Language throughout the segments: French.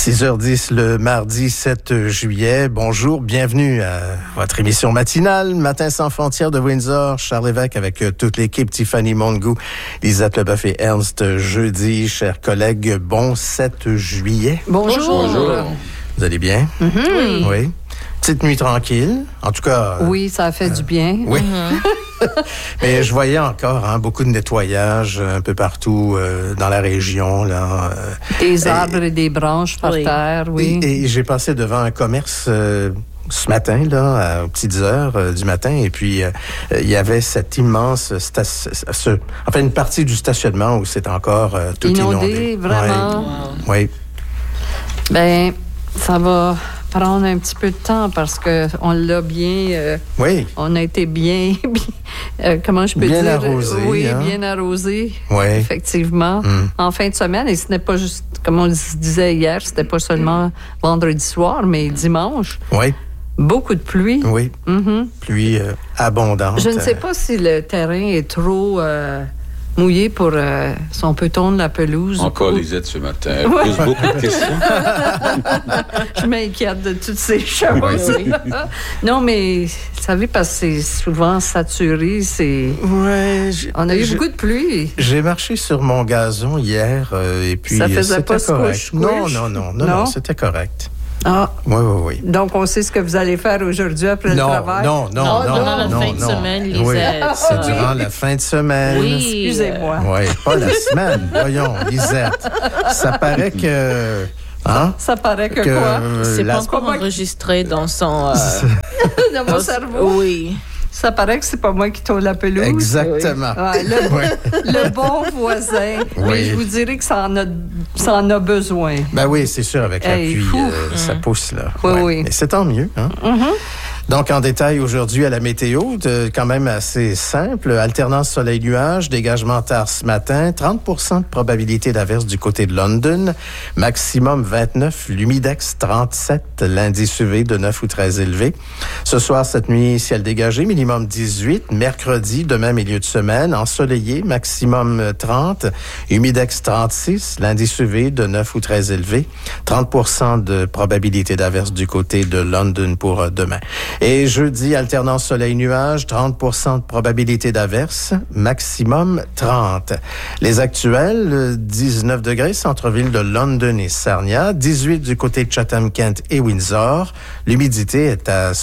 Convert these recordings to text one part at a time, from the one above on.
6h10 le mardi 7 juillet. Bonjour, bienvenue à votre émission matinale, Matin sans frontières de Windsor. Charles Lévesque avec toute l'équipe, Tiffany Mongeau, Lisette Leboeuf et Ernst Jeudi. Chers collègues, bon 7 juillet. Bonjour. Vous allez bien? Mm-hmm. Oui. Petite nuit tranquille, en tout cas. Oui, ça a fait du bien. Oui. Mais je voyais encore beaucoup de nettoyage un peu partout dans la région. Là, des arbres et des branches par terre, oui. Et j'ai passé devant un commerce ce matin, là, aux petites heures du matin, et puis il y avait cette immense une partie du stationnement où c'est encore tout inondé. Vraiment. Oui. Ben, ça va prendre un petit peu de temps parce que on l'a bien. Oui. On a été bien comment je peux bien dire? Arrosé. Oui, hein? Bien arrosé. Oui. Effectivement. En fin de semaine, et ce n'est pas juste, comme on le disait hier, c'était pas seulement vendredi soir, mais dimanche. Oui. Beaucoup de pluie. Oui. Mm-hmm. Pluie abondante. Je ne sais pas si le terrain est trop mouillé pour si on peut tondre la pelouse. Encore Lisette ce matin. Elle pose beaucoup de questions. Je m'inquiète de toutes ces choses. Oui. Non, mais vous savez, parce que c'est souvent saturé, on a eu beaucoup de pluie. J'ai marché sur mon gazon hier et puis ça faisait c'était pas correct. Couche. Non, c'était correct. Ah. Oui. Donc, on sait ce que vous allez faire aujourd'hui après le travail? Non. Durant la fin de semaine, Lisette. Oui, c'est durant la fin de semaine. Oui. Excusez-moi. Oui, pas la semaine. Voyons, Lisette. Ça paraît que... Hein? Ça paraît que quoi? C'est pas encore enregistré dans son... dans mon cerveau? Oui. Ça paraît que c'est pas moi qui tourne la pelouse. Exactement. Ouais, le bon voisin. Oui. Mais je vous dirais que ça en a besoin. Ben oui, c'est sûr, avec la pluie, ça pousse, là. Oui. Mais c'est tant mieux, hein? Mm-hmm. Donc, en détail, aujourd'hui, à la météo, quand même assez simple. Alternance soleil-nuage, dégagement tard ce matin, 30% de probabilité d'averse du côté de London, maximum 29, l'humidex 37, l'indice UV de 9 ou très élevé. Ce soir, cette nuit, ciel dégagé, minimum 18. Mercredi, demain, milieu de semaine, ensoleillé, maximum 30, humidex 36, l'indice UV de 9 ou très élevé. 30% de probabilité d'averse du côté de London pour demain. Et jeudi, alternance soleil-nuage, 30% de probabilité d'averse, maximum 30. Les actuels, 19 degrés, centre-ville de London et Sarnia, 18 du côté de Chatham-Kent et Windsor. L'humidité est à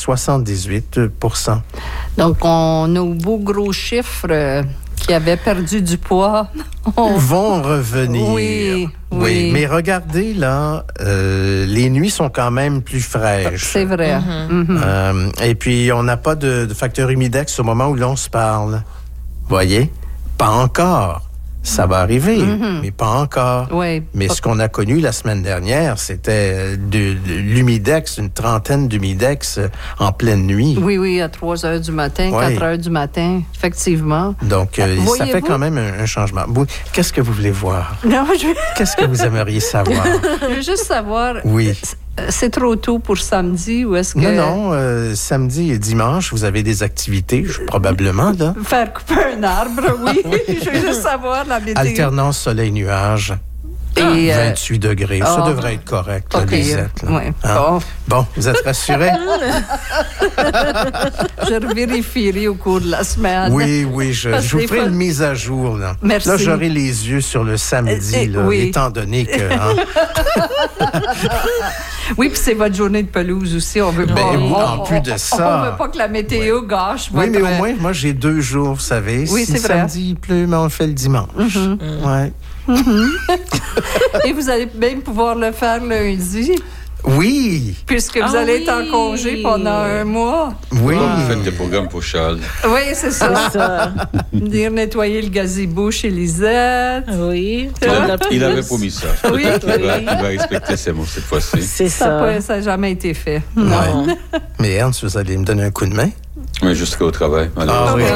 78%. Donc, on a beaux gros chiffres qui avaient perdu du poids. Vont revenir. Oui. Mais regardez, là, les nuits sont quand même plus fraîches. C'est vrai. Et puis, on n'a pas de facteur humidex au moment où l'on se parle. Voyez? Pas encore. Ça va arriver, mais pas encore. Oui. Mais ce qu'on a connu la semaine dernière, c'était de l'humidex, une trentaine d'humidex en pleine nuit. Oui, à 3 heures du matin, 4 heures du matin, effectivement. Donc, ça fait quand même un changement. Qu'est-ce que vous voulez voir? Non, Qu'est-ce que vous aimeriez savoir? Je veux juste savoir... Oui. C'est trop tôt pour samedi ou est-ce que... Non, samedi et dimanche, vous avez des activités, probablement, là. Faire couper un arbre, oui. Je veux juste savoir la météo. Alternance soleil-nuage. Et 28 degrés. Ça devrait être correct, là, Lisette. Là. Ouais. Hein? Bon, vous êtes rassurés? Je vérifierai au cours de la semaine. Oui, je vous ferai une mise à jour. Là, merci. Là, j'aurai les yeux sur le samedi, là, étant donné que... Oui, puis c'est votre journée de pelouse aussi. On veut pas... en plus de ça... On veut pas que la météo gâche. Oui, mais au moins, moi, j'ai 2 jours, vous savez. Oui, si c'est vrai. Samedi, il pleut, mais on le fait le dimanche. Ouais. Et vous allez même pouvoir le faire lundi. Oui. Puisque vous allez être en congé pendant 1 mois. Oui. Faites des programmes pour Charles. Oui, c'est ça. Dire nettoyer le gazebo chez Lisette. Oui. Il avait promis ça. Oui. Il va respecter ses mots cette fois-ci. C'est ça. Ça n'a jamais été fait. Non. Ouais. Mais Ernst, vous allez me donner un coup de main? Oui, jusqu'au travail. Ah oui.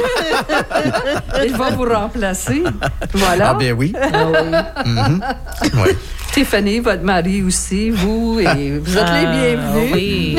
Il va vous remplacer. Voilà. Ah bien oui. Oui. Tiffany, votre mari aussi, vous, et vous êtes les bienvenus. Oui.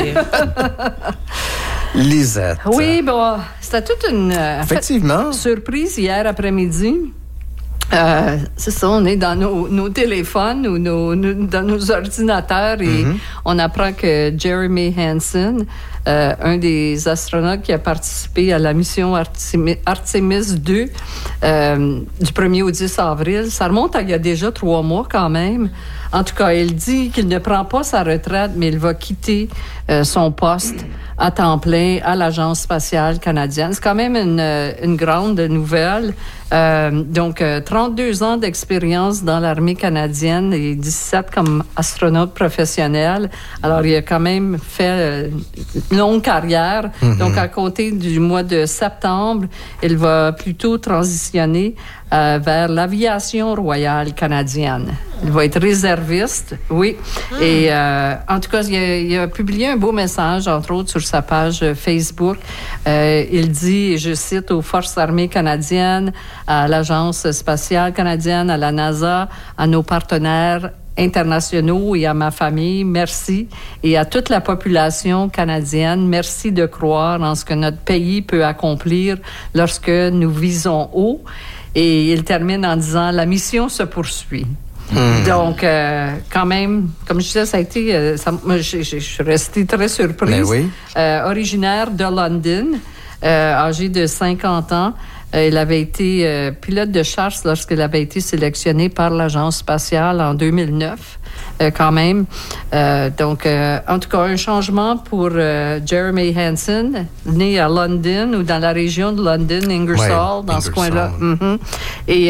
Lisette. Oui, bon, c'était toute une Effectivement. surprise hier après-midi. C'est ça, on est dans nos téléphones ou dans nos ordinateurs et on apprend que Jeremy Hansen, un des astronautes qui a participé à la mission Artemis 2 du 1er au 10 avril, ça remonte à il y a déjà 3 mois quand même. En tout cas, il dit qu'il ne prend pas sa retraite, mais il va quitter son poste à temps plein à l'Agence spatiale canadienne. C'est quand même une grande nouvelle. Donc, 32 ans d'expérience dans l'armée canadienne et 17 comme astronaute professionnel. Alors, il a quand même fait une longue carrière. Donc, à compter du mois de septembre, il va plutôt transitionner vers l'aviation royale canadienne. Il va être réserviste, oui. Et en tout cas, il a publié un beau message, entre autres, sur sa page Facebook. Il dit, je cite, aux Forces armées canadiennes, à l'Agence spatiale canadienne, à la NASA, à nos partenaires internationaux et à ma famille, merci. Et à toute la population canadienne, merci de croire en ce que notre pays peut accomplir lorsque nous visons haut. Et il termine en disant, la mission se poursuit. Donc, quand même, comme je disais, ça a été... moi, je suis restée très surprise. Oui. Originaire de London, âgé de 50 ans. Il avait été pilote de chasse lorsqu'il avait été sélectionné par l'Agence spatiale en 2009, quand même. Donc, en tout cas, un changement pour Jeremy Hansen, né à London ou dans la région de London, Ingersoll, dans ce coin-là. Et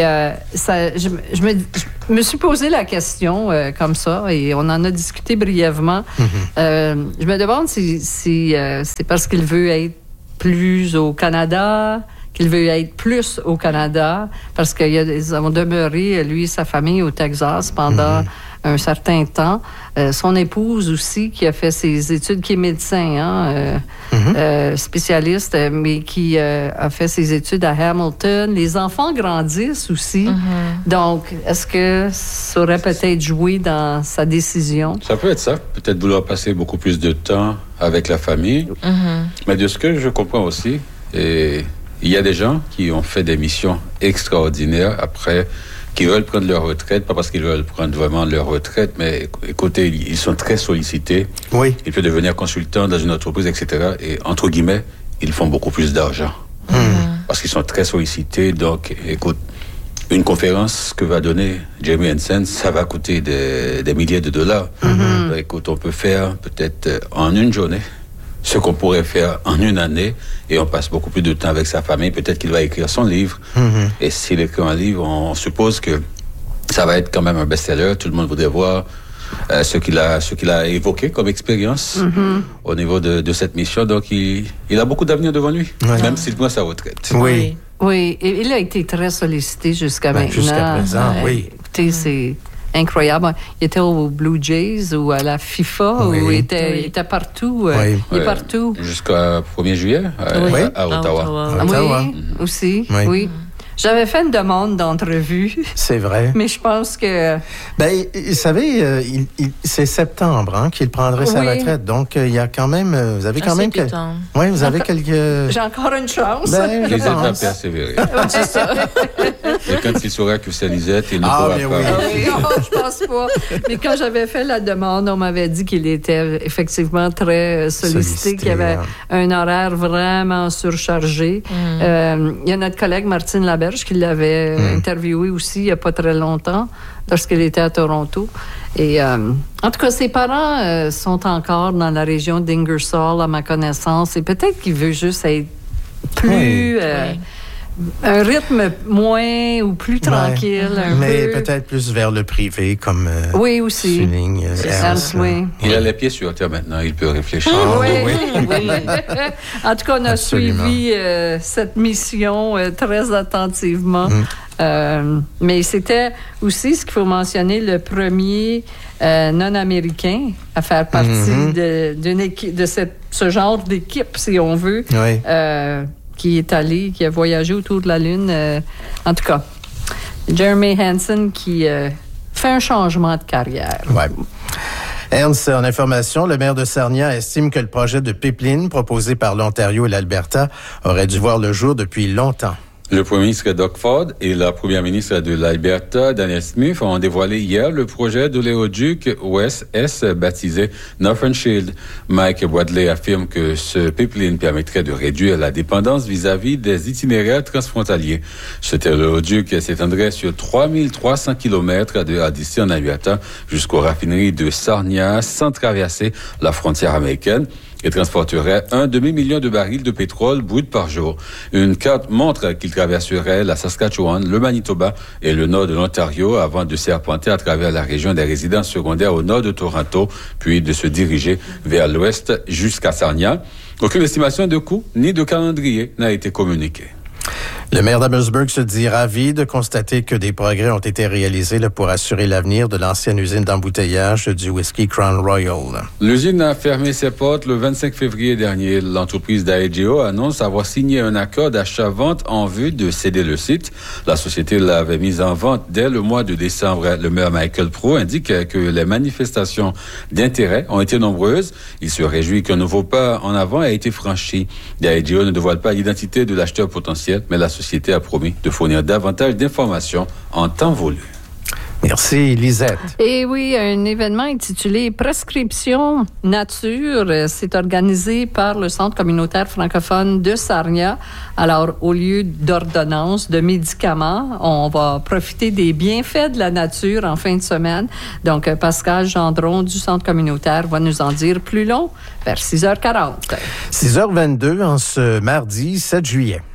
je me suis posé la question comme ça et on en a discuté brièvement. Je me demande si c'est parce qu'il veut être plus au Canada, qu'il veut être plus au Canada, parce qu'ils ont demeuré, lui et sa famille, au Texas pendant un certain temps. Son épouse aussi, qui a fait ses études, qui est médecin, spécialiste, mais qui a fait ses études à Hamilton. Les enfants grandissent aussi. Donc, est-ce que ça aurait peut-être joué dans sa décision? Ça peut être ça. Peut-être vouloir passer beaucoup plus de temps avec la famille. Mais de ce que je comprends aussi, il y a des gens qui ont fait des missions extraordinaires après, qui veulent prendre leur retraite, pas parce qu'ils veulent prendre vraiment leur retraite, mais écoutez, ils sont très sollicités. Oui. Ils peuvent devenir consultants dans une entreprise, etc. Et entre guillemets, ils font beaucoup plus d'argent. Parce qu'ils sont très sollicités. Donc, écoute, une conférence que va donner Jeremy Hansen, ça va coûter des milliers de dollars. Donc, écoute, on peut faire peut-être en une journée ce qu'on pourrait faire en une année, et on passe beaucoup plus de temps avec sa famille. Peut-être qu'il va écrire son livre, et s'il écrit un livre, on suppose que ça va être quand même un best-seller. Tout le monde voudrait voir ce qu'il a évoqué comme expérience au niveau de cette mission. Donc, il a beaucoup d'avenir devant lui, même s'il prend sa retraite. Oui. Oui, et il a été très sollicité jusqu'à maintenant. Jusqu'à présent, oui. Écoutez, c'est incroyable. Il était aux Blue Jays ou à la FIFA, où il était partout. Il est partout. Jusqu'à 1er juillet à Ottawa. Oui, aussi, oui. J'avais fait une demande d'entrevue. C'est vrai. Mais je pense que... Ben, vous savez, c'est septembre qu'il prendrait sa retraite. Donc, il y a quand même... Vous avez quand même... Oui, vous avez quelques... J'ai encore une chance. Ben, les étapes persévérer. C'est ça. Et quand il saura que c'est Lisette, il ne pourra pas... Oui, je pense pas. Mais quand j'avais fait la demande, on m'avait dit qu'il était effectivement très sollicité, qu'il y avait un horaire vraiment surchargé. Il y a notre collègue Martine Laberge qui l'avait interviewé aussi il n'y a pas très longtemps, lorsqu'il était à Toronto. Et en tout cas, ses parents sont encore dans la région d'Ingersoll, à ma connaissance, et peut-être qu'il veut juste être plus... un rythme moins ou plus tranquille. Mais peut-être plus vers le privé, comme oui, aussi. Souligne Ernst. Il a les pieds sur terre maintenant, il peut réfléchir. Oui. En tout cas, on a suivi cette mission très attentivement. Mais c'était aussi, ce qu'il faut mentionner, le premier non-américain à faire partie d'une équipe, de ce genre d'équipe, si on veut. Qui a voyagé autour de la Lune. En tout cas, Jeremy Hansen qui fait un changement de carrière. Ouais. Ernst, en information, le maire de Sarnia estime que le projet de pipeline proposé par l'Ontario et l'Alberta aurait dû voir le jour depuis longtemps. Le premier ministre Doug Ford et la première ministre de l'Alberta, Danielle Smith, ont dévoilé hier le projet d'oléoduc OSS baptisé Northern Shield. Mike Wadley affirme que ce pipeline permettrait de réduire la dépendance vis-à-vis des itinéraires transfrontaliers. Cet oléoduc s'étendrait sur 3300 km de d'ici en Alberta jusqu'aux raffineries de Sarnia sans traverser la frontière américaine et transporterait 1 demi-million de barils de pétrole brut par jour. Une carte montre qu'il traverserait la Saskatchewan, le Manitoba et le nord de l'Ontario avant de serpenter à travers la région des résidences secondaires au nord de Toronto, puis de se diriger vers l'ouest jusqu'à Sarnia. Aucune estimation de coût ni de calendrier n'a été communiquée. Le maire d'Amherstburg se dit ravi de constater que des progrès ont été réalisés pour assurer l'avenir de l'ancienne usine d'embouteillage du whisky Crown Royal. L'usine a fermé ses portes le 25 février dernier. L'entreprise Diageo annonce avoir signé un accord d'achat-vente en vue de céder le site. La société l'avait mise en vente dès le mois de décembre. Le maire Michael Proulx indique que les manifestations d'intérêt ont été nombreuses. Il se réjouit qu'un nouveau pas en avant a été franchi. Diageo ne dévoile pas l'identité de l'acheteur potentiel, mais la société a promis de fournir davantage d'informations en temps voulu. Merci, Lisette. Et oui, un événement intitulé Prescription Nature, c'est organisé par le Centre communautaire francophone de Sarnia. Alors, au lieu d'ordonnances, de médicaments, on va profiter des bienfaits de la nature en fin de semaine. Donc, Pascal Gendron du Centre communautaire va nous en dire plus long vers 6h40. 6h22 en ce mardi 7 juillet.